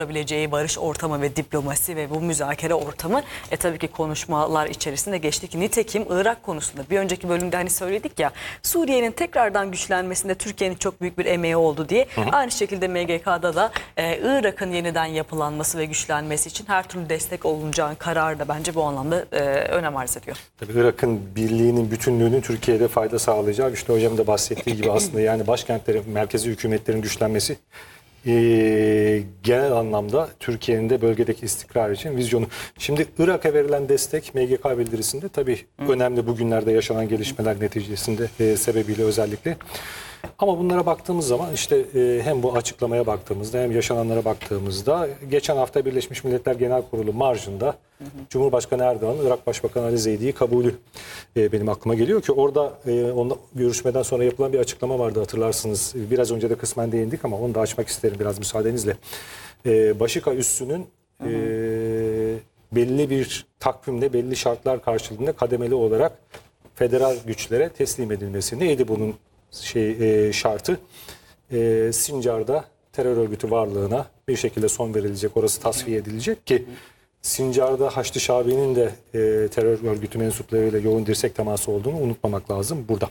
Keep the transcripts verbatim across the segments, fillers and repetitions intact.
olabileceği barış ortamı ve diplomasi ve bu müzakere ortamı e tabii ki konuşmalar içerisinde geçtik. Nitekim Irak konusunda bir önceki bölümde hani söyledik ya, Suriye'nin tekrardan güçlenmesinde Türkiye'nin çok büyük bir emeği oldu diye. Hı hı. Aynı şekilde M G K'da da e, Irak'ın yeniden yapılanması ve güçlenmesi için her türlü destek olunacağı kararı da bence bu anlamda e, önem arz ediyor. Tabii Irak'ın birliğinin, bütünlüğünün Türkiye'de fayda sağlayacağı, işte hocam da bahsettiği gibi aslında yani başkentlerin, merkezi hükümetlerin güçlenmesi Ee, genel anlamda Türkiye'nin de bölgedeki istikrar için vizyonu. Şimdi Irak'a verilen destek M G K bildirisinde tabii Hı. önemli bugünlerde yaşanan gelişmeler neticesinde e, sebebiyle özellikle. Ama bunlara baktığımız zaman işte e, hem bu açıklamaya baktığımızda hem yaşananlara baktığımızda geçen hafta Birleşmiş Milletler Genel Kurulu marjında hı hı. Cumhurbaşkanı Erdoğan'ın Irak Başbakanı Ali Zeydi'yi kabulü e, benim aklıma geliyor ki orada e, onunla görüşmeden sonra yapılan bir açıklama vardı, hatırlarsınız. Biraz önce de kısmen değindik ama onu da açmak isterim biraz müsaadenizle. E, Başika üssünün e, belli bir takvimde, belli şartlar karşılığında kademeli olarak federal güçlere teslim edilmesi. Neydi bunun şey e, şartı? E, Sincar'da terör örgütü varlığına bir şekilde son verilecek, orası tasfiye edilecek ki Sincar'da Haçlı Şabi'nin de e, terör örgütü mensuplarıyla yoğun dirsek teması olduğunu unutmamak lazım burada.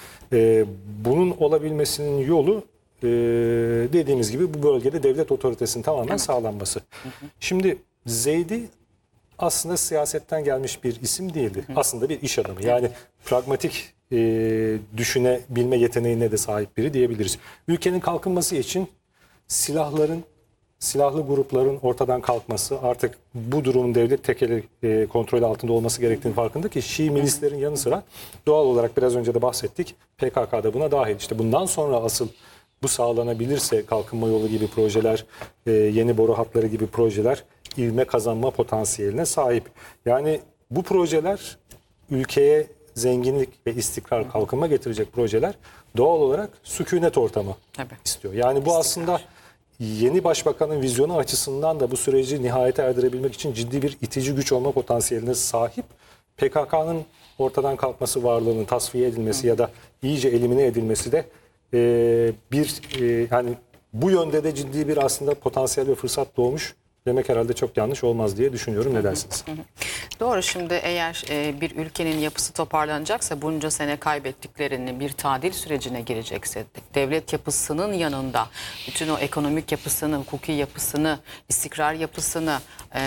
E, bunun olabilmesinin yolu e, dediğimiz gibi bu bölgede devlet otoritesinin tamamen evet. sağlanması. Hı hı. Şimdi Zeydi aslında siyasetten gelmiş bir isim değildi. Hı. Aslında bir iş adamı. Yani pragmatik e, düşünebilme yeteneğine de sahip biri diyebiliriz. Ülkenin kalkınması için silahların, silahlı grupların ortadan kalkması, artık bu durumun devlet tekeli e, kontrolü altında olması gerektiğini farkında ki Şii milislerin yanı sıra doğal olarak biraz önce de bahsettik, P K K'da buna dahil. İşte bundan sonra asıl bu sağlanabilirse kalkınma yolu gibi projeler, e, yeni boru hatları gibi projeler ivme kazanma potansiyeline sahip. Yani bu projeler ülkeye zenginlik ve istikrar, kalkınma getirecek projeler doğal olarak sükunet ortamı Tabii. istiyor. Yani bu istikrar. Aslında yeni başbakanın vizyonu açısından da bu süreci nihayete erdirebilmek için ciddi bir itici güç olma potansiyeline sahip. P K K'nın ortadan kalkması, varlığının tasfiye edilmesi Hı. ya da iyice elimine edilmesi de e, bir e, yani bu yönde de ciddi bir aslında potansiyel ve fırsat doğmuş demek herhalde çok yanlış olmaz diye düşünüyorum. Ne dersiniz? Hı hı. Doğru. Şimdi eğer e, bir ülkenin yapısı toparlanacaksa, bunca sene kaybettiklerini bir tadil sürecine girecekse, devlet yapısının yanında bütün o ekonomik yapısını, hukuki yapısını, istikrar yapısını,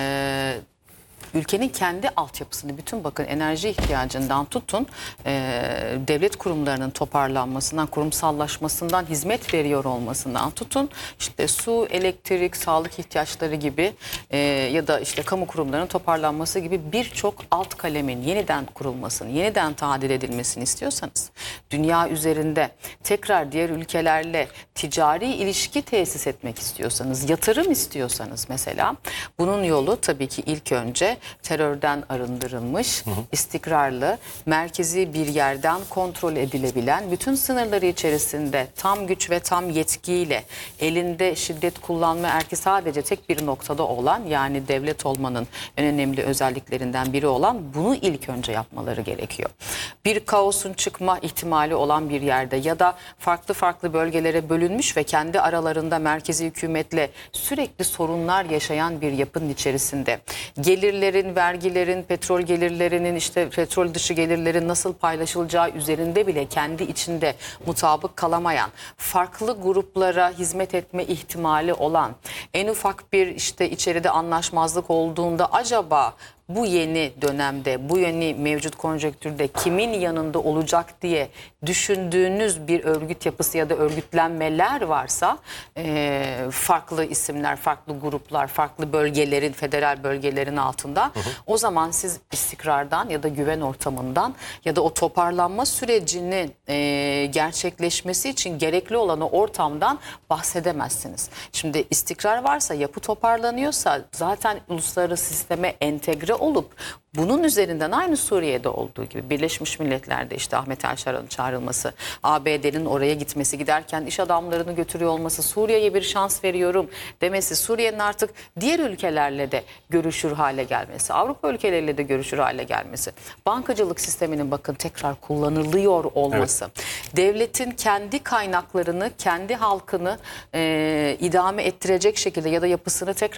e, ülkenin kendi altyapısını, bütün bakın enerji ihtiyacından tutun e, devlet kurumlarının toparlanmasından, kurumsallaşmasından, hizmet veriyor olmasından tutun işte su, elektrik, sağlık ihtiyaçları gibi e, ya da işte kamu kurumlarının toparlanması gibi birçok alt kalemin yeniden kurulmasını, yeniden tadil edilmesini istiyorsanız, dünya üzerinde tekrar diğer ülkelerle ticari ilişki tesis etmek istiyorsanız, yatırım istiyorsanız mesela, bunun yolu tabii ki ilk önce terörden arındırılmış, hı hı. istikrarlı, merkezi bir yerden kontrol edilebilen, bütün sınırları içerisinde tam güç ve tam yetkiyle elinde şiddet kullanma erki sadece tek bir noktada olan, yani devlet olmanın en önemli özelliklerinden biri olan, bunu ilk önce yapmaları gerekiyor. Bir kaosun çıkma ihtimali olan bir yerde ya da farklı farklı bölgelere bölünmüş ve kendi aralarında merkezi hükümetle sürekli sorunlar yaşayan bir yapının içerisinde gelirlerin, vergilerin, petrol gelirlerinin, işte petrol dışı gelirlerin nasıl paylaşılacağı üzerinde bile kendi içinde mutabık kalamayan, farklı gruplara hizmet etme ihtimali olan, en ufak bir işte içeride anlaşmazlık olduğunda acaba bu yeni dönemde, bu yeni mevcut konjonktürde kimin yanında olacak diye düşündüğünüz bir örgüt yapısı ya da örgütlenmeler varsa, e, farklı isimler, farklı gruplar, farklı bölgelerin, federal bölgelerin altında, hı hı. o zaman siz istikrardan ya da güven ortamından ya da o toparlanma sürecinin e, gerçekleşmesi için gerekli olan o ortamdan bahsedemezsiniz. Şimdi istikrar varsa, yapı toparlanıyorsa zaten uluslararası sisteme entegre olup bunun üzerinden aynı Suriye'de olduğu gibi Birleşmiş Milletler'de işte Ahmet El-Şara'nın çağrılması, A B D'nin oraya gitmesi, giderken iş adamlarını götürüyor olması, Suriye'ye bir şans veriyorum demesi, Suriye'nin artık diğer ülkelerle de görüşür hale gelmesi, Avrupa ülkeleriyle de görüşür hale gelmesi, bankacılık sisteminin bakın tekrar kullanılıyor olması, evet. devletin kendi kaynaklarını, kendi halkını e, idame ettirecek şekilde ya da yapısını tekrar